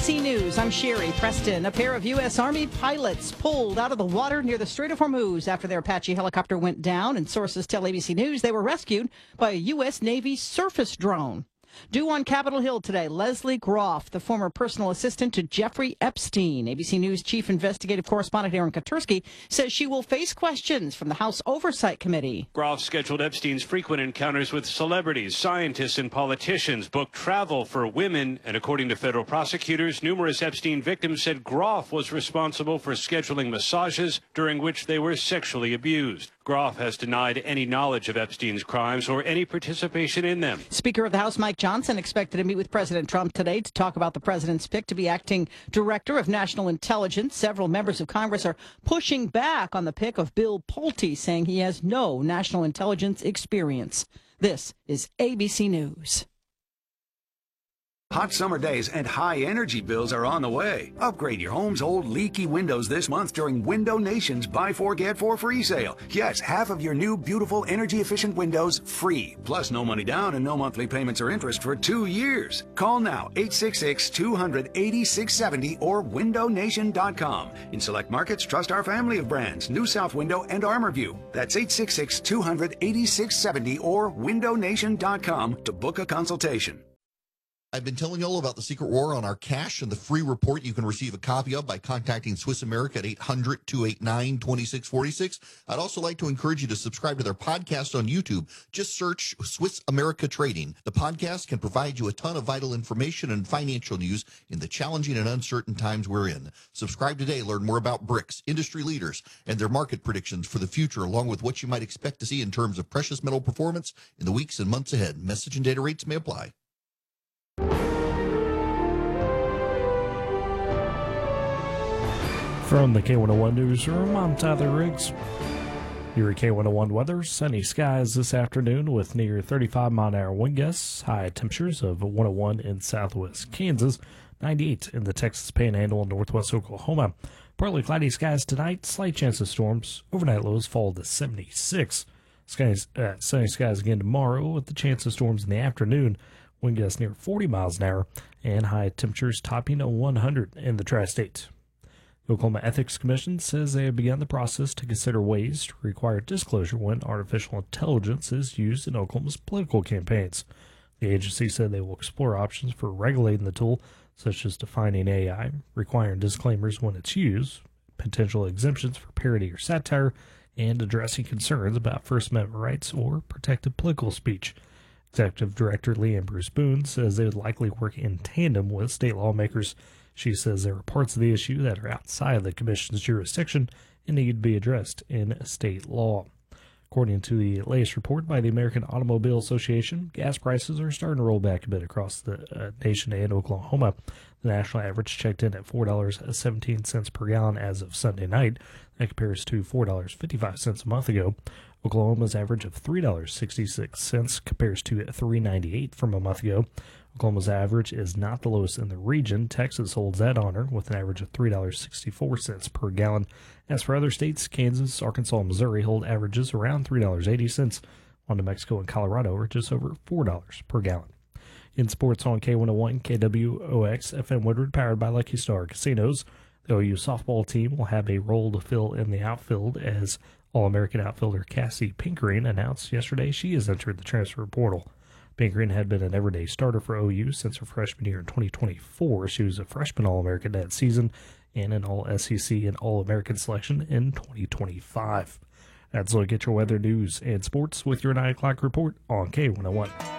ABC News, I'm Sherry Preston. A pair of U.S. Army pilots pulled out of the water near the Strait of Hormuz after their Apache helicopter went down, and sources tell ABC News they were rescued by a U.S. Navy surface drone. Due on Capitol Hill today, Leslie Groff, the former personal assistant to Jeffrey Epstein. ABC News chief investigative correspondent Aaron Katursky says she will face questions from the House Oversight Committee. Groff scheduled Epstein's frequent encounters with celebrities, scientists, and politicians, booked travel for women, and according to federal prosecutors, numerous Epstein victims said Groff was responsible for scheduling massages during which they were sexually abused. Groff has denied any knowledge of Epstein's crimes or any participation in them. Speaker of the House Mike Johnson expected to meet with President Trump today to talk about the president's pick to be acting director of national intelligence. Several members of Congress are pushing back on the pick of Bill Pulte, saying he has no national intelligence experience. This is ABC News. Hot summer days and high energy bills are on the way. Upgrade your home's old leaky windows this month during Window Nation's Buy 4 Get 4 free sale. Yes, half of your new beautiful energy efficient windows free. Plus no money down and no monthly payments or interest for 2 years. Call now 866-200-8670 or windownation.com. In select markets, trust our family of brands, New South Window and ArmorView. That's 866-200-8670 or windownation.com to book a consultation. I've been telling you all about the secret war on our cash and the free report you can receive a copy of by contacting Swiss America at 800-289-2646. I'd also like to encourage you to subscribe to their podcast on YouTube. Just search Swiss America Trading. The podcast can provide you a ton of vital information and financial news in the challenging and uncertain times we're in. Subscribe today. Learn more about BRICS, industry leaders, and their market predictions for the future, along with what you might expect to see in terms of precious metal performance in the weeks and months ahead. Message and data rates may apply. From the K101 Newsroom, I'm Tyler Riggs. Your K101 weather, sunny skies this afternoon with near 35-mile-an-hour wind gusts, high temperatures of 101 in southwest Kansas, 98 in the Texas Panhandle and northwest Oklahoma. Partly cloudy skies tonight, slight chance of storms. Overnight lows fall to 76. Sunny skies again tomorrow with the chance of storms in the afternoon. Wind gusts near 40 miles an hour and high temperatures topping 100 in the tri-state. The Oklahoma Ethics Commission says they have begun the process to consider ways to require disclosure when artificial intelligence is used in Oklahoma's political campaigns. The agency said they will explore options for regulating the tool, such as defining AI, requiring disclaimers when it's used, potential exemptions for parody or satire, and addressing concerns about First Amendment rights or protected political speech. Executive Director Leanne Bruce Boone says they would likely work in tandem with state lawmakers. She says there are parts of the issue that are outside of the Commission's jurisdiction and need to be addressed in state law. According to the latest report by the American Automobile Association, gas prices are starting to roll back a bit across the nation and Oklahoma. The national average checked in at $4.17 per gallon as of Sunday night. That compares to $4.55 a month ago. Oklahoma's average of $3.66 compares to $3.98 from a month ago. Oklahoma's average is not the lowest in the region. Texas holds that honor with an average of $3.64 per gallon. As for other states, Kansas, Arkansas, and Missouri hold averages around $3.80, while New Mexico and Colorado are just over $4 per gallon. In sports on K101, KWOX, FM Woodward, powered by Lucky Star Casinos, the OU softball team will have a role to fill in the outfield as All-American outfielder Cassie Pinkering announced yesterday she has entered the transfer portal. Pinkering had been an everyday starter for OU since her freshman year in 2024. She was a freshman All-American that season and an All-SEC and All-American selection in 2025. That's a look at your weather, news, and sports with your 9 o'clock report on K101.